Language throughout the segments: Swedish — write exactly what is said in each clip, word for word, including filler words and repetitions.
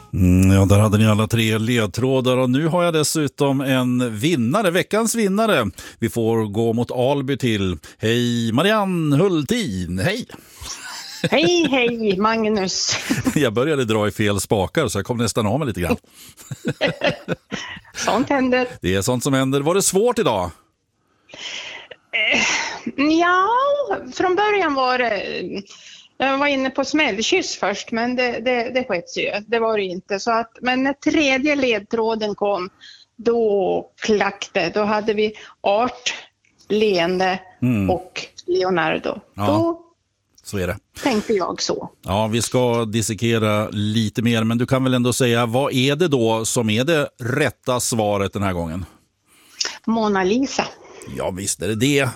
Mm, ja, där hade ni alla tre ledtrådar och nu har jag dessutom en vinnare, veckans vinnare. Vi får gå mot Alby till. Hej Marianne Hultin, hej! Hej, hej Magnus. Jag började dra i fel spakar så jag kom nästan av mig lite grann. Sånt händer. Det är sånt som händer. Var det svårt idag? Eh, ja, från början var det... Jag var inne på smällkyss först, men det, det, det skets ju. Det var det inte. Så att, men när tredje ledtråden kom, då klackte. Då hade vi Art, Leende mm. och Leonardo. Ja. Då Så är det. tänkte jag så. Ja, vi ska dissekera lite mer, men du kan väl ändå säga, vad är det då som är det rätta svaret den här gången? Mona Lisa. Ja, visst är det det.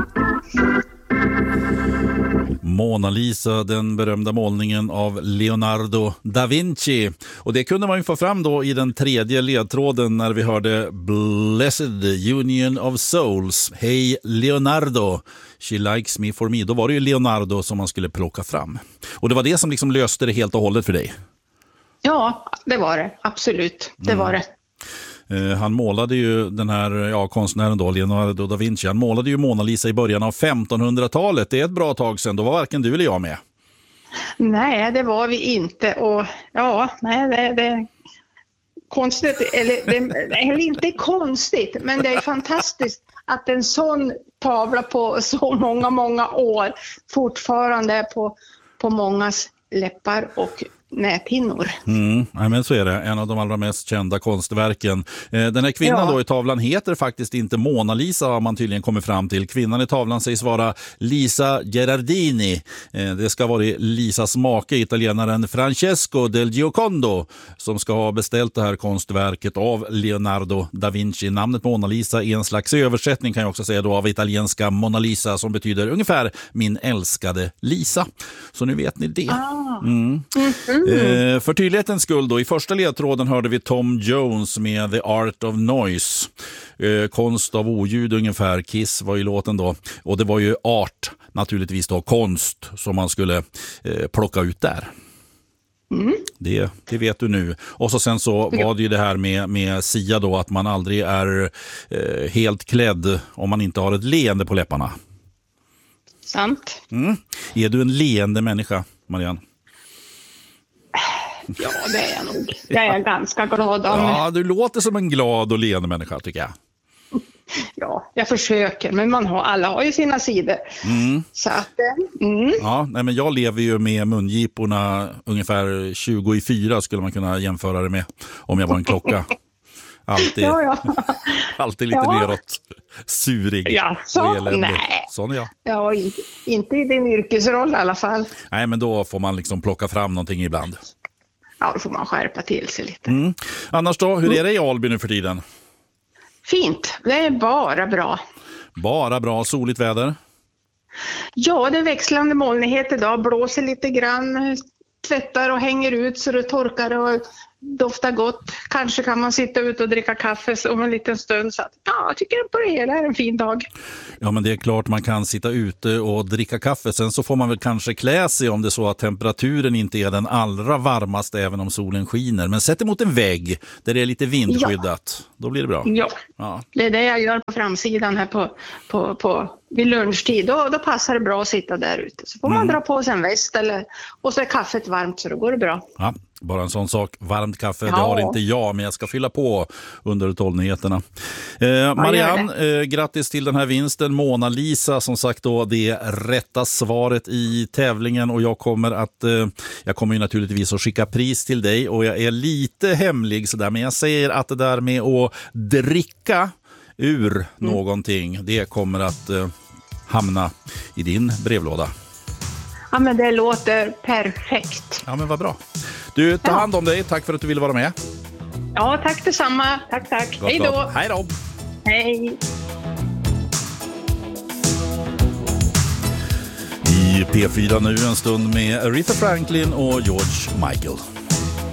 Mona Lisa, den berömda målningen av Leonardo da Vinci. Och det kunde man ju få fram då i den tredje ledtråden när vi hörde Blessed Union of Souls. Hej Leonardo, she likes me for me. Då var det ju Leonardo som man skulle plocka fram. Och det var det som liksom löste det helt och hållet för dig. Ja, det var det. Absolut, det Mm. var det. Han målade ju den här ja, konstnären då, Leonardo da Vinci. Han målade ju Mona Lisa i början av femtonhundratalet. Det är ett bra tag sedan. Då var varken du eller jag med. Nej, det var vi inte. Och ja, nej, det, det konstigt, eller, det, eller inte konstigt, men det är fantastiskt att en sån tavla på så många, många år fortfarande är på, på mångas läppar och näthinnor. Mm, nej, men så är det. En av de allra mest kända konstverken. Eh, den här kvinnan ja. då i tavlan heter faktiskt inte Mona Lisa, har man tydligen kommit fram till. Kvinnan i tavlan sägs vara Lisa Gherardini. Eh, det ska vara Lisas make, italienaren Francesco del Giocondo, som ska ha beställt det här konstverket av Leonardo da Vinci. Namnet Mona Lisa är en slags översättning, kan jag också säga då, av italienska Mona Lisa, som betyder ungefär min älskade Lisa. Så nu vet ni det. Ah. Mm. Mm-hmm. Eh, för tydlighetens skull då, i första ledtråden hörde vi Tom Jones med The Art of Noise. Eh, konst av oljud ungefär, Kiss var ju låten då. Och det var ju art, naturligtvis då, konst som man skulle eh, plocka ut där. Mm. Det, det vet du nu. Och så sen så var det ju det här med, med Sia då, att man aldrig är eh, helt klädd om man inte har ett leende på läpparna. Sant. Mm. Är du en leende människa, Marianne? Ja, det är jag nog. Det är jag ganska glad om. Ja, du låter som en glad och leende människa, tycker jag. Ja, jag försöker, men man har, alla har ju sina sidor. Mm. Så att, mm. Ja, nej, men jag lever ju med mungiporna ungefär tjugo i fyra, skulle man kunna jämföra det med, om jag var en klocka. Alltid, ja, ja. alltid lite ja. neråt, surig ja, så, och eländig. Nej. Sån är jag. Ja, inte, inte i din yrkesroll i alla fall. Nej, men då får man liksom plocka fram någonting ibland. Ja, då får man skärpa till sig lite. Mm. Annars då, hur är det i Alby nu för tiden? Fint, det är bara bra. Bara bra, soligt väder? Ja, det är växlande molnighet idag, blåser lite grann, tvättar och hänger ut så det torkar och doftar gott. Kanske kan man sitta ut och dricka kaffe om en liten stund. Så att, ja, jag tycker på det hela är en fin dag. Ja, men det är klart man kan sitta ute och dricka kaffe. Sen så får man väl kanske klä sig om det är så att temperaturen inte är den allra varmaste även om solen skiner. Men sätt emot en vägg där det är lite vindskyddat. Ja. Då blir det bra. Ja. ja, det är det jag gör på framsidan här på, på, på, vid lunchtid. Då, då passar det bra att sitta där ute. Så får man mm. dra på sig en väst eller, och så är kaffet varmt så då går det bra. Ja. Bara en sån sak, varmt kaffe, ja. det har inte jag, men jag ska fylla på under tolvnyheterna. Eh, Marianne, eh, grattis till den här vinsten. Mona Lisa, som sagt då, det är rätta svaret i tävlingen och jag kommer att, eh, jag kommer ju naturligtvis att skicka pris till dig och jag är lite hemlig sådär, men jag säger att det där med att dricka ur mm. någonting, det kommer att eh, hamna i din brevlåda. Ja, men det låter perfekt. Ja, men vad bra. Du, ta hand om dig. Tack för att du ville vara med. Ja, tack detsamma. Tack, tack. Gott, hej då. Gott. Hej då. Hej. I P fyra nu en stund med Aretha Franklin och George Michael.